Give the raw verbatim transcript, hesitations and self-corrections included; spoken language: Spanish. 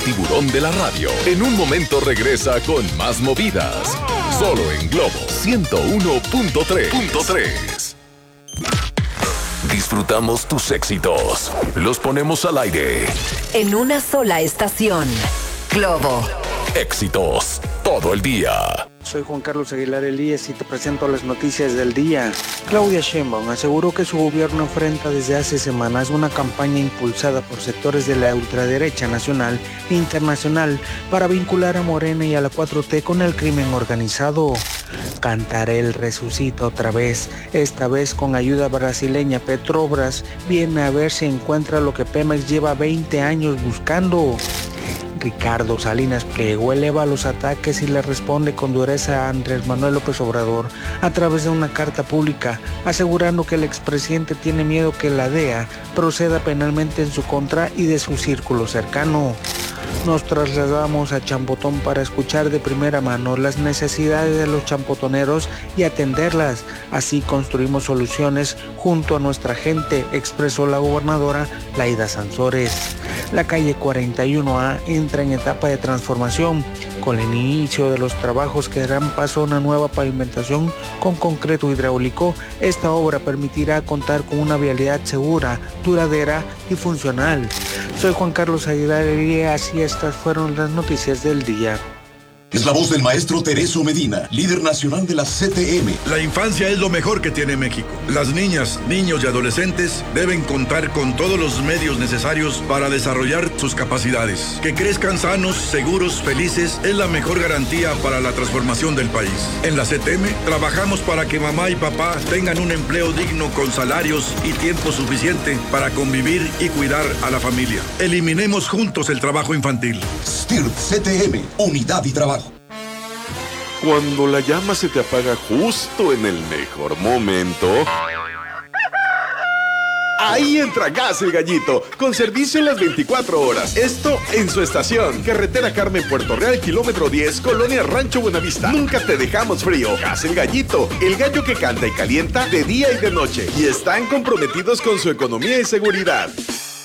tiburón de la radio. En un momento regresa con más movidas. Solo en Globo ciento uno punto tres. Disfrutamos tus éxitos. Los ponemos al aire. En una sola estación. Globo. Éxitos todo el día. Soy Juan Carlos Aguilar Elías y te presento las noticias del día. Claudia Sheinbaum aseguró que su gobierno enfrenta desde hace semanas una campaña impulsada por sectores de la ultraderecha nacional e internacional para vincular a Morena y a la cuatro T con el crimen organizado. Cantarell resucita otra vez, esta vez con ayuda brasileña. Petrobras viene a ver si encuentra lo que Pemex lleva veinte años buscando. Ricardo Salinas Pliego eleva los ataques y le responde con dureza a Andrés Manuel López Obrador a través de una carta pública, asegurando que el expresidente tiene miedo que la D E A proceda penalmente en su contra y de su círculo cercano. Nos trasladamos a Champotón para escuchar de primera mano las necesidades de los champotoneros y atenderlas. Así construimos soluciones junto a nuestra gente, expresó la gobernadora Laida Sansores. La calle cuarenta y uno A entra en etapa de transformación. Con el inicio de los trabajos que darán paso a una nueva pavimentación con concreto hidráulico, esta obra permitirá contar con una vialidad segura, duradera y funcional. Soy Juan Carlos Aguilar Elías y estas fueron las noticias del día. Es la voz del maestro Tereso Medina, líder nacional de la C T M. La infancia es lo mejor que tiene México. Las niñas, niños y adolescentes deben contar con todos los medios necesarios para desarrollar sus capacidades. Que crezcan sanos, seguros, felices es la mejor garantía para la transformación del país. En la C T M trabajamos para que mamá y papá tengan un empleo digno con salarios y tiempo suficiente para convivir y cuidar a la familia. Eliminemos juntos el trabajo infantil. S T I R T C T M, unidad y trabajo. Cuando la llama se te apaga justo en el mejor momento, ahí entra Gas El Gallito, con servicio en las veinticuatro horas. Esto en su estación. Carretera Carmen Puerto Real, kilómetro diez, Colonia Rancho Buenavista. Nunca te dejamos frío. Gas El Gallito, el gallo que canta y calienta de día y de noche. Y están comprometidos con su economía y seguridad.